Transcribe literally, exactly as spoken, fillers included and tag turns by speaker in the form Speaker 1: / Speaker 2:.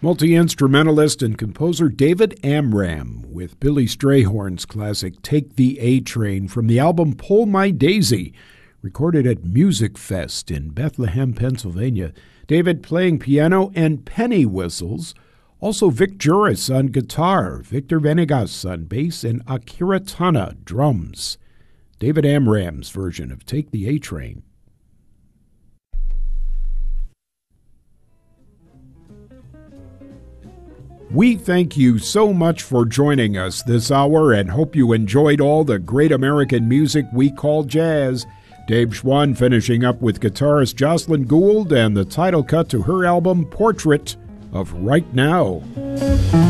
Speaker 1: Multi-instrumentalist and composer David Amram with Billy Strayhorn's classic Take the A-Train from the album Pull My Daisy, recorded at Music Fest in Bethlehem, Pennsylvania. David playing piano and penny whistles. Also Vic Juris on guitar, Victor Venegas on bass, and Akira Tana drums. David Amram's version of Take the A-Train. We thank you so much for joining us this hour and hope you enjoyed all the great American music we call jazz. Dave Schwann finishing up with guitarist Jocelyn Gould and the title cut to her album Portrait of Right Now.